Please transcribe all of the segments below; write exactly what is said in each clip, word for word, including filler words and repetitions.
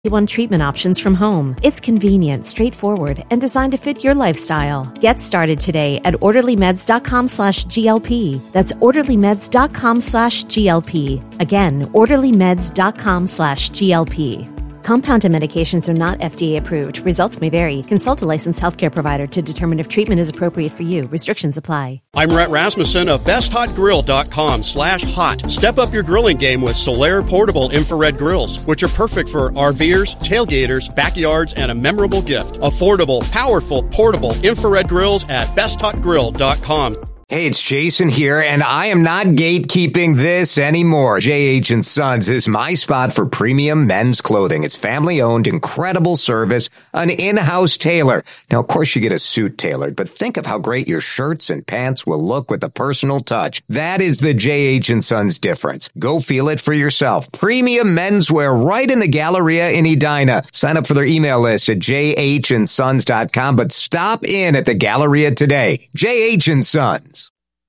One treatment options from home. It's convenient, straightforward, and designed to fit your lifestyle. Get started today at orderlymeds.com slash GLP. That's orderlymeds.com slash GLP. Again, orderlymeds.com slash GLP. Compounded medications are not F D A approved. Results may vary. Consult a licensed healthcare provider to determine if treatment is appropriate for you. Restrictions apply. I'm Rhett Rasmussen of best hot grill dot com slash hot. Step up your grilling game with Solaire portable infrared grills, which are perfect for RVers, tailgaters, backyards, and a memorable gift. Affordable, powerful, portable infrared grills at best hot grill dot com. Hey, it's Jason here, and I am not gatekeeping this anymore. J H and Sons is my spot for premium men's clothing. It's family-owned, incredible service, an in-house tailor. Now, of course, you get a suit tailored, but think of how great your shirts and pants will look with a personal touch. That is the J H and Sons difference. Go feel it for yourself. Premium menswear right in the Galleria in Edina. Sign up for their email list at j h and sons dot com, but stop in at the Galleria today. J H and Sons.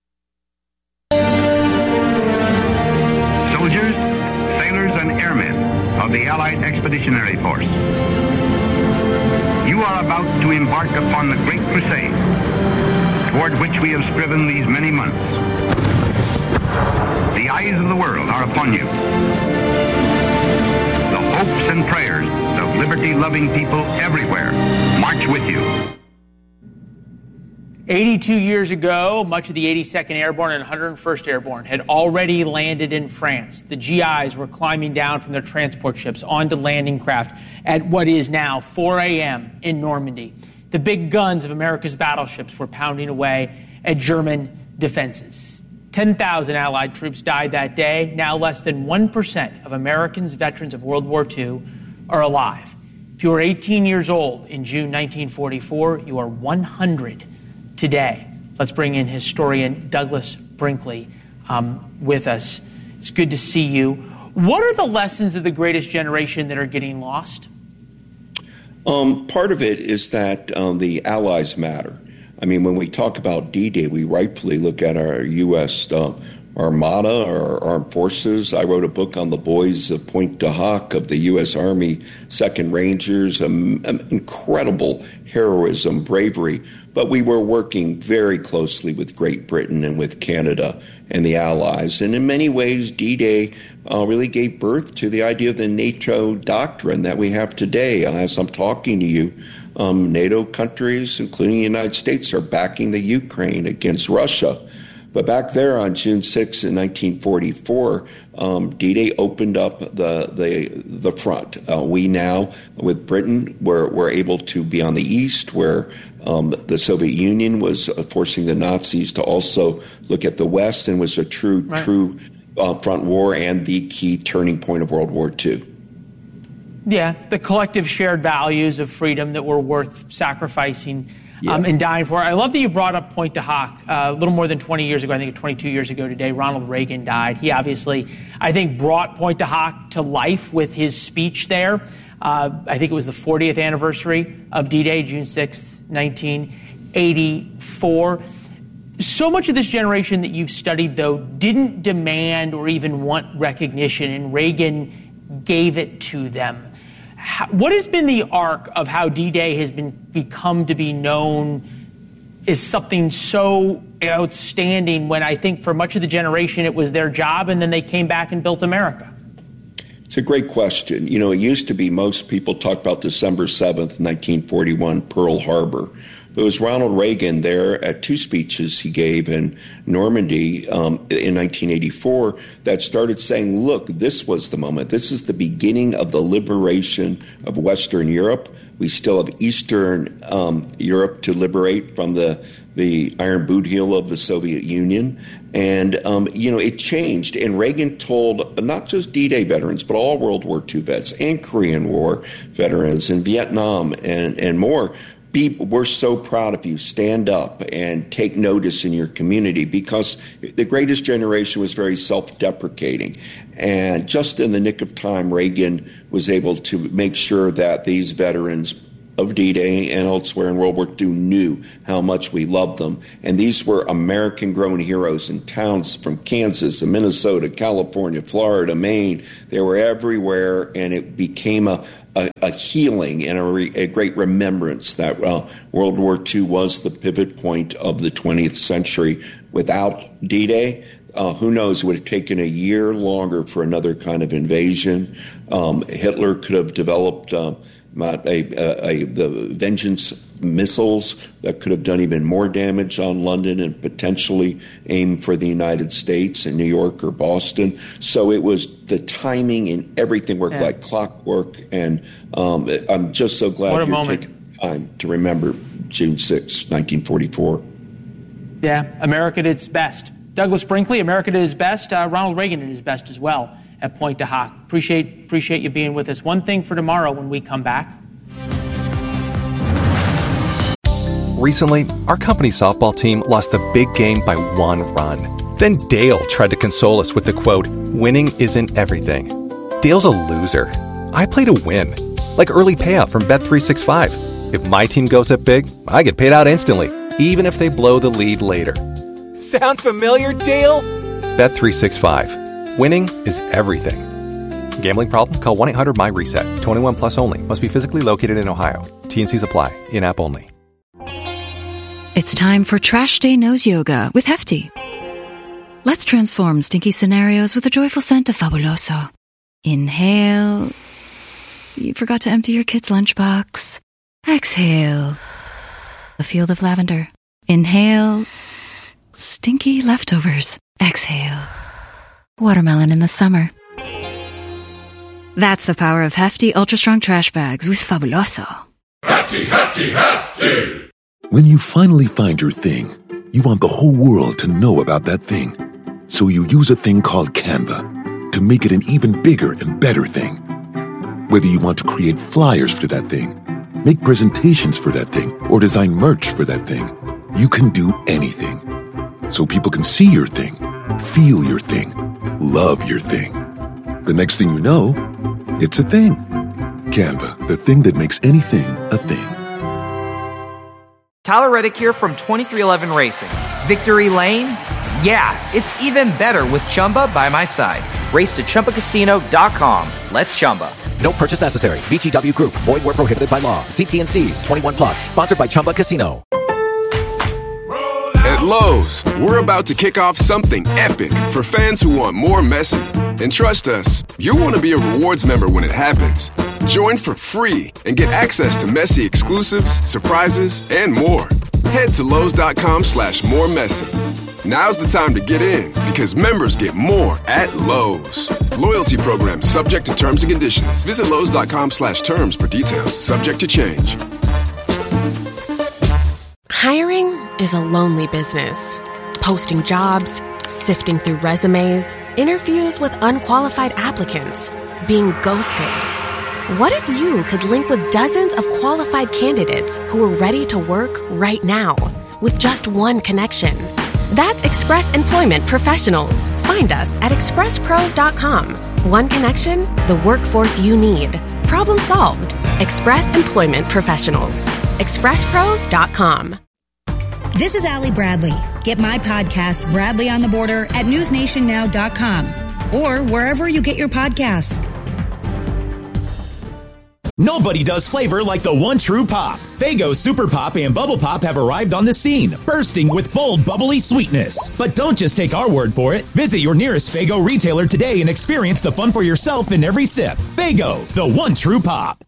Soldiers, sailors, and airmen of the Allied Expeditionary Force, you are about to embark upon the great crusade toward which we have striven these many months. The eyes of the world are upon you. The hopes and prayers of liberty-loving people everywhere march with you. eighty-two years ago, much of the eighty-second Airborne and one hundred first Airborne had already landed in France. The G Is were climbing down from their transport ships onto landing craft at what is now four a.m. in Normandy. The big guns of America's battleships were pounding away at German defenses. ten thousand Allied troops died that day. Now less than one percent of Americans, veterans of World War Two, are alive. If you were eighteen years old in June nineteen forty-four, you are one hundred today. Let's bring in historian Douglas Brinkley um, with us. It's good to see you. What are the lessons of the greatest generation that are getting lost? Um, part of it is that um, the Allies matter. I mean, when we talk about D-Day, we rightfully look at our U S Uh, Armada, our armed forces. I wrote a book on the boys of Pointe du Hoc of the U S Army Second Rangers, um, um, incredible heroism, bravery. But we were working very closely with Great Britain and with Canada and the Allies. And in many ways, D-Day uh, really gave birth to the idea of the NATO doctrine that we have today. As I'm talking to you, um, NATO countries, including the United States, are backing the Ukraine against Russia. But back there on June sixth in nineteen forty-four, um, D-Day opened up the the, the front. Uh, we now, with Britain, were, were able to be on the east, where um, the Soviet Union was forcing the Nazis to also look at the west, and was a true, right. true uh, front war and the key turning point of World War Two. Yeah, the collective shared values of freedom that were worth sacrificing Yeah. Um, and dying for. I love that you brought up Pointe du Hoc. Uh, a little more than twenty years ago, I think twenty-two years ago today, Ronald Reagan died. He obviously, I think, brought Pointe du Hoc to life with his speech there. Uh, I think it was the fortieth anniversary of D-Day, June sixth, nineteen eighty-four. So much of this generation that you've studied, though, didn't demand or even want recognition, and Reagan gave it to them. How, what has been the arc of how D-Day has been become to be known as something so outstanding when I think for much of the generation it was their job and then they came back and built America? It's a great question. You know, it used to be most people talk about December seventh, nineteen forty-one, Pearl Harbor. But it was Ronald Reagan there at two speeches he gave in Normandy um, in nineteen eighty-four that started saying, look, this was the moment. This is the beginning of the liberation of Western Europe. We still have Eastern um, Europe to liberate from the, the iron boot heel of the Soviet Union. And, um, you know, it changed. And Reagan told not just D-Day veterans, but all World War Two vets and Korean War veterans and Vietnam and, and more, Be, we're so proud of you. Stand up and take notice in your community, because the greatest generation was very self-deprecating. And just in the nick of time, Reagan was able to make sure that these veterans of D-Day and elsewhere in World War Two knew how much we loved them. And these were American-grown heroes in towns from Kansas and Minnesota, California, Florida, Maine. They were everywhere, and it became a, a, healing and a, re, a great remembrance that uh, World War Two was the pivot point of the twentieth century. Without D-Day, uh, who knows, it would have taken a year longer for another kind of invasion. Um, Hitler could have developed uh, a, a, a, the Vengeance missiles that could have done even more damage on London and potentially aimed for the United States in New York or Boston. So it was the timing and everything worked yeah. like clockwork. And um, I'm just so glad you're moment. taking time to remember June sixth, nineteen forty-four. Yeah, America did its best. Douglas Brinkley, America did his best. Uh, Ronald Reagan did his best as well at Point to Hawk. Appreciate, appreciate you being with us. One thing for tomorrow when we come back. Recently, our company's softball team lost the big game by one run. Then Dale tried to console us with the quote, "Winning isn't everything." Dale's a loser. I play to win. Like early payout from Bet three sixty-five. If my team goes up big, I get paid out instantly, even if they blow the lead later. Sound familiar, Dale? Bet three sixty-five. Winning is everything. Gambling problem? Call one eight hundred M Y reset. twenty-one plus only. Must be physically located in Ohio. T and Cs apply. In-app only. It's time for Trash Day Nose Yoga with Hefty. Let's transform stinky scenarios with a joyful scent of Fabuloso. Inhale. You forgot to empty your kid's lunchbox. Exhale. A field of lavender. Inhale. Stinky leftovers. Exhale. Watermelon in the summer. That's the power of Hefty Ultra Strong Trash Bags with Fabuloso. Hefty, Hefty, Hefty! When you finally find your thing, you want the whole world to know about that thing. So you use a thing called Canva to make it an even bigger and better thing. Whether you want to create flyers for that thing, make presentations for that thing, or design merch for that thing, you can do anything. So people can see your thing, feel your thing, love your thing. The next thing you know, it's a thing. Canva, the thing that makes anything a thing. Tyler Reddick here from twenty-three eleven Racing. Victory Lane? Yeah, it's even better with Chumba by my side. Race to Chumba Casino dot com. Let's Chumba. No purchase necessary. V G W Group. Void where prohibited by law. See T and C's. twenty-one plus. Sponsored by Chumba Casino. At Lowe's, we're about to kick off something epic for fans who want more Messi. And trust us, you'll want to be a rewards member when it happens. Join for free and get access to Messi exclusives, surprises, and more. Head to Lowe's.com slash more Messi. Now's the time to get in because members get more at Lowe's. Loyalty program subject to terms and conditions. Visit Lowe's.com slash terms for details. Subject to change. Hiring is a lonely business. Posting jobs, sifting through resumes, interviews with unqualified applicants, being ghosted. What if you could link with dozens of qualified candidates who are ready to work right now with just one connection? That's Express Employment Professionals. Find us at express pros dot com. One connection, the workforce you need. Problem solved. Express Employment Professionals. express pros dot com. This is Allie Bradley. Get my podcast, Bradley on the Border, at news nation now dot com or wherever you get your podcasts. Nobody does flavor like the one true pop. Faygo Super Pop and Bubble Pop have arrived on the scene, bursting with bold, bubbly sweetness. But don't just take our word for it. Visit your nearest Faygo retailer today and experience the fun for yourself in every sip. Faygo, the one true pop.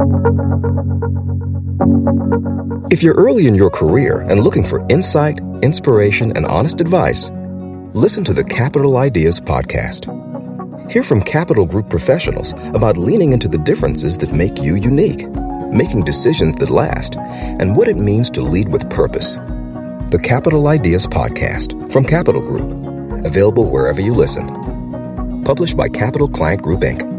If you're early in your career and looking for insight, inspiration, and honest advice, listen to the Capital Ideas podcast. Hear from Capital Group professionals about leaning into the differences that make you unique, making decisions that last, and what it means to lead with purpose. The Capital Ideas podcast from Capital Group, available wherever you listen. Published by Capital Client Group, Incorporated.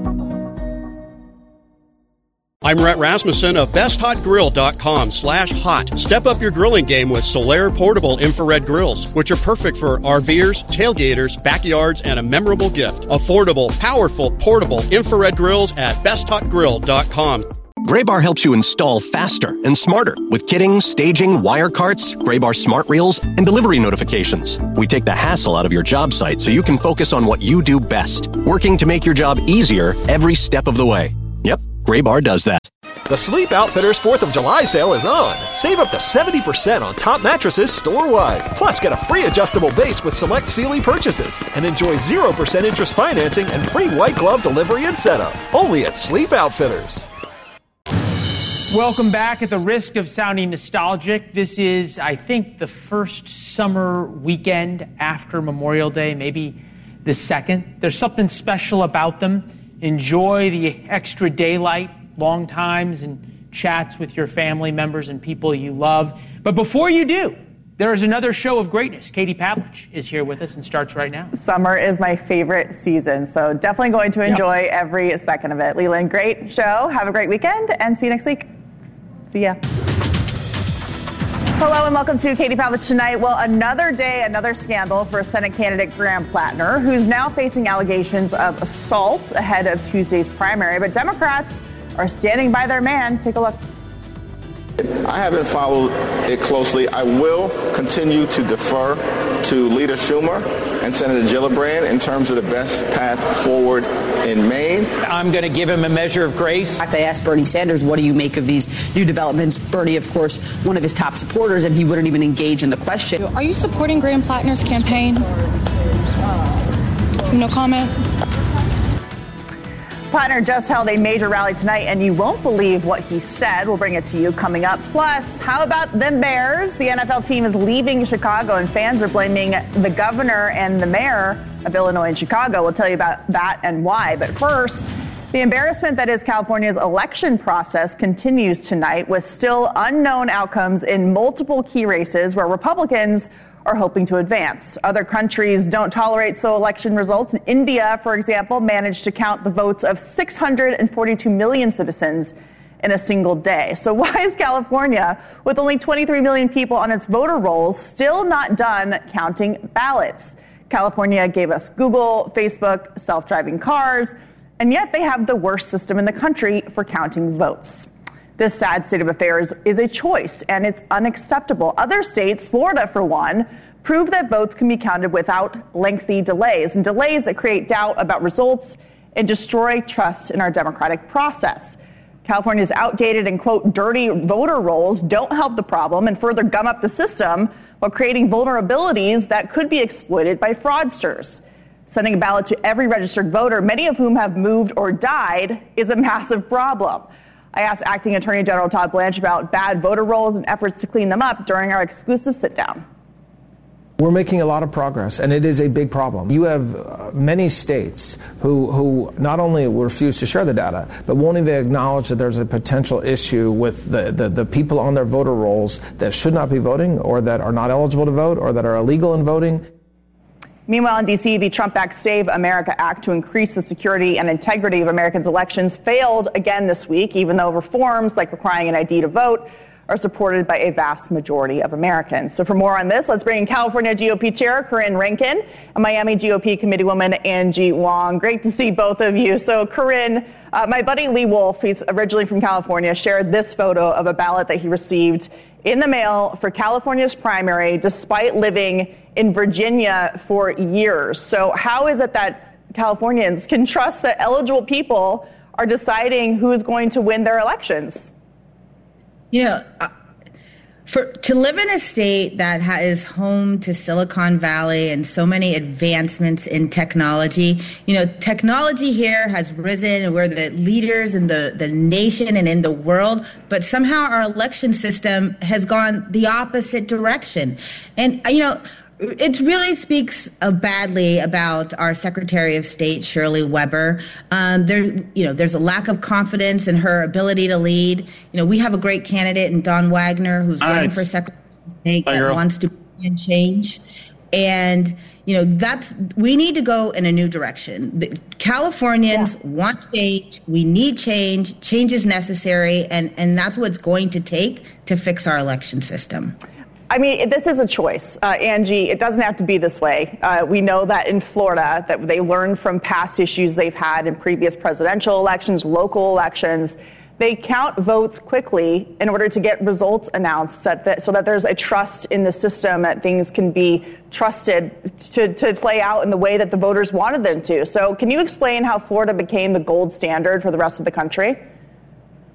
I'm Rhett Rasmussen of best hot grill dot com slash hot. Step up your grilling game with Solaire portable infrared grills, which are perfect for RVers, tailgaters, backyards, and a memorable gift. Affordable, powerful, portable infrared grills at best hot grill dot com. Graybar helps you install faster and smarter with kitting, staging, wire carts, Graybar smart reels, and delivery notifications. We take the hassle out of your job site so you can focus on what you do best, working to make your job easier every step of the way. Yep, Graybar does that. The Sleep Outfitters fourth of July sale is on. Save up to seventy percent on top mattresses store-wide. Plus, get a free adjustable base with select Sealy purchases. And enjoy zero percent interest financing and free white glove delivery and setup. Only at Sleep Outfitters. Welcome back. At the risk of sounding nostalgic, this is, I think, the first summer weekend after Memorial Day, maybe the second. There's something special about them. Enjoy the extra daylight, long times, and chats with your family members and people you love. But before you do, there is another show of greatness. Katie Pavlich is here with us and starts right now. Summer is my favorite season, so definitely going to enjoy yep. every second of it. Leland, great show. Have a great weekend, and see you next week. See ya. Hello and welcome to Katie Pavlich Tonight. Well, another day, another scandal for Senate candidate Graham Plattner, who's now facing allegations of assault ahead of Tuesday's primary. But Democrats are standing by their man. Take a look. I haven't followed it closely. I will continue to defer to Leader Schumer and Senator Gillibrand in terms of the best path forward in Maine. I'm going to give him a measure of grace. I asked Bernie Sanders, what do you make of these new developments? Bernie, of course, one of his top supporters, and he wouldn't even engage in the question. Are you supporting Graham Plattner's campaign? No comment. Plattner just held a major rally tonight, and you won't believe what he said. We'll bring it to you coming up. Plus, how about them Bears? The N F L team is leaving Chicago, and fans are blaming the governor and the mayor of Illinois and Chicago. We'll tell you about that and why. But first, the embarrassment that is California's election process continues tonight with still unknown outcomes in multiple key races where Republicans are hoping to advance. Other countries don't tolerate slow election results. India, for example, managed to count the votes of six hundred forty-two million citizens in a single day. So why is California, with only twenty-three million people on its voter rolls, still not done counting ballots? California gave us Google, Facebook, self-driving cars, and yet they have the worst system in the country for counting votes. This sad state of affairs is a choice, and it's unacceptable. Other states, Florida for one, prove that votes can be counted without lengthy delays, and delays that create doubt about results and destroy trust in our democratic process. California's outdated and, quote, dirty voter rolls don't help the problem and further gum up the system while creating vulnerabilities that could be exploited by fraudsters. Sending a ballot to every registered voter, many of whom have moved or died, is a massive problem. I asked Acting Attorney General Todd Blanche about bad voter rolls and efforts to clean them up during our exclusive sit-down. We're making a lot of progress, and it is a big problem. You have uh, many states who, who not only refuse to share the data, but won't even acknowledge that there's a potential issue with the, the, the people on their voter rolls that should not be voting, or that are not eligible to vote, or that are illegal in voting. Meanwhile, in D C, the Trump-backed Save America Act to increase the security and integrity of Americans' elections failed again this week, even though reforms like requiring an I D to vote are supported by a vast majority of Americans. So for more on this, let's bring in California G O P Chair Corinne Rankin and Miami G O P Committeewoman Angie Wong. Great to see both of you. So Corinne, uh, my buddy Lee Wolf, he's originally from California, shared this photo of a ballot that he received in the mail for California's primary, despite living in Virginia for years. So how is it that Californians can trust that eligible people are deciding who is going to win their elections? You know, uh, for to live in a state that ha- is home to Silicon Valley and so many advancements in technology, you know, technology here has risen and we're the leaders in the, the nation and in the world, but somehow our election system has gone the opposite direction. And, you know, it really speaks uh, badly about our Secretary of State, Shirley Weber. Um, there, you know, there's a lack of confidence in her ability to lead. You know, we have a great candidate in Don Wagner who's nice. running for Secretary of State that girl. wants to bring change. And, you know, that's we need to go in a new direction. The Californians yeah. want change. We need change. Change is necessary. And, and that's what it's going to take to fix our election system. I mean, this is a choice, uh, Angie. It doesn't have to be this way. Uh, we know that in Florida, that they learned from past issues they've had in previous presidential elections, local elections. They count votes quickly in order to get results announced, that, that, so that there's a trust in the system, that things can be trusted to, to play out in the way that the voters wanted them to. So can you explain how Florida became the gold standard for the rest of the country?